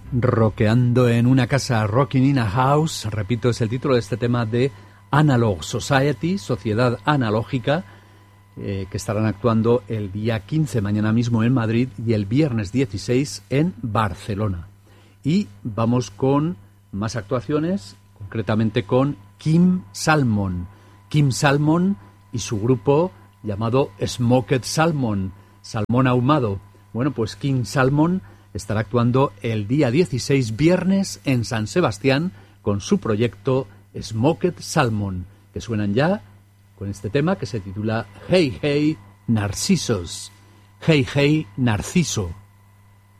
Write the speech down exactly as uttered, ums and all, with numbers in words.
Rockeando en una casa, Rocking in a House, repito, es el título de este tema de Analog Society, Sociedad Analógica, eh, que estarán actuando el día quince, mañana mismo en Madrid, y el viernes dieciséis en Barcelona. Y vamos con más actuaciones, concretamente con Kim Salmon. Kim Salmon y su grupo llamado Smoked Salmon, salmón ahumado. Bueno, pues Kim Salmon estará actuando el día dieciséis, viernes, en San Sebastián, con su proyecto Smoked Salmon, que suenan ya con este tema que se titula Hey Hey Narcisos. Hey Hey Narciso.